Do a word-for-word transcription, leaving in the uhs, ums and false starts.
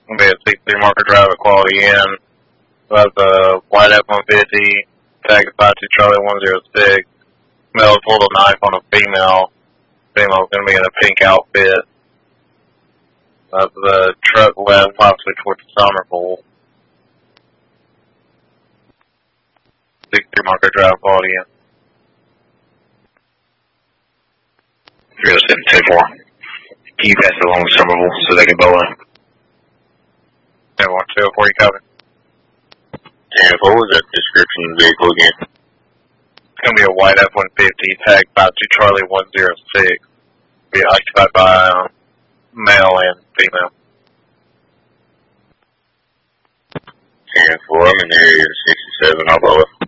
Gonna be at sixty-three Marker Drive at Quality Inn. We'll have the white F one fifty, tag five two Charlie one zero six. Male pulled a knife on a female. Female's gonna be in a pink outfit. Uh, the truck left, possibly towards Somerville. sixty-three Marker Drive, Quality Inn. three oh seven two four. Can you pass it along to Somerville so they can bow in? ten one two four, you copy? And what was that description of the vehicle again? It's going to be a white F one fifty, tag five two Charlie one zero six. Be occupied by um, male and female. ten four, I'm in the area sixty-seven, I'll blow it.